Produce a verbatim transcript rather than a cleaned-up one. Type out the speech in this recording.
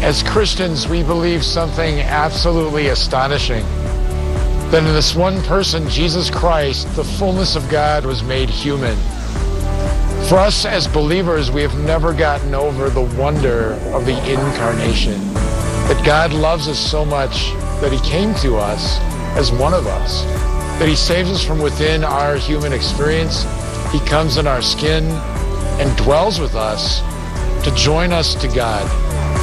As Christians, we believe something absolutely astonishing. That in this one person, Jesus Christ, the fullness of God was made human. For us as believers, we have never gotten over the wonder of the incarnation. That God loves us so much that he came to us as one of us. That he saves us from within our human experience. He comes in our skin and dwells with us to join us to God.